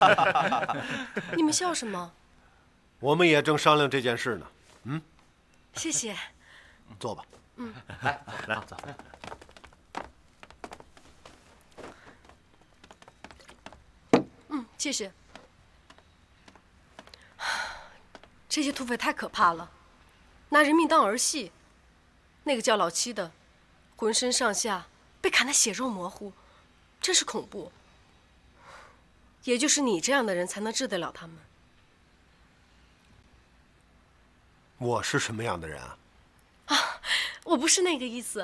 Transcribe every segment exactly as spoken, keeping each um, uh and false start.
你们笑什么？ 我们也正商量这件事呢。嗯， 谢谢。 坐吧。 嗯， 来来走。 嗯，谢谢。这些土匪太可怕了，拿人命当儿戏。那个叫老七的，浑身上下被砍得血肉模糊，真是恐怖。也就是你这样的人才能治得了他们。 我是什么样的人啊？ 啊，我不是那个意思。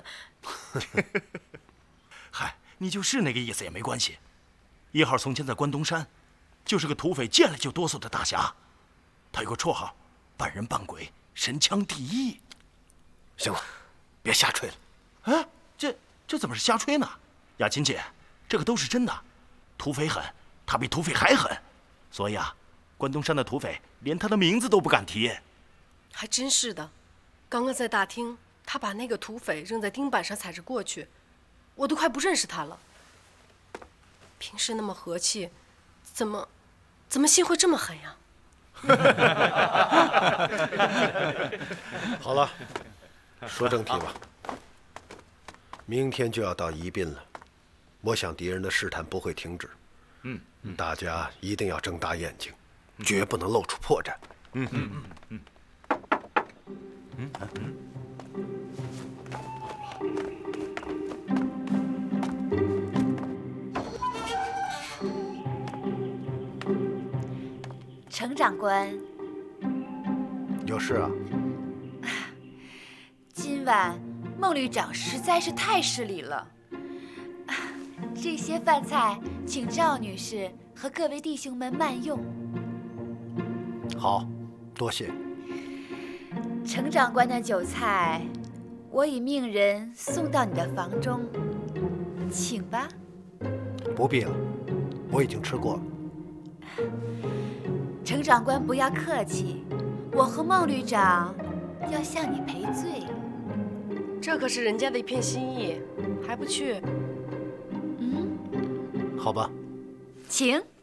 嗨，你就是那个意思也没关系。一号从前在关东山，就是个土匪见了就哆嗦的大侠。他有个绰号，半人半鬼，神枪第一。 行了，别瞎吹了。 哎，这这怎么是瞎吹呢？雅琴姐，这个都是真的。土匪狠，他比土匪还狠，所以啊，关东山的土匪连他的名字都不敢提。 还真是的，刚刚在大厅，他把那个土匪扔在钉板上踩着过去，我都快不认识他了。平时那么和气，怎么怎么心会这么狠呀？ 好了，说正题吧。明天就要到宜宾了，我想敌人的试探不会停止。 嗯， 嗯大家一定要睁大眼睛，嗯、绝不能露出破绽。 嗯嗯嗯嗯嗯嗯。 程长官， 有事啊？ 今晚孟旅长实在是太失礼了。这些饭菜，请赵女士和各位弟兄们慢用。 好，多谢。 程长官的酒菜，我已命人送到你的房中，请吧。 不必了，我已经吃过了。 程长官不要客气，我和孟旅长要向你赔罪。 这可是人家的一片心意，还不去？ 嗯， 好吧， 请。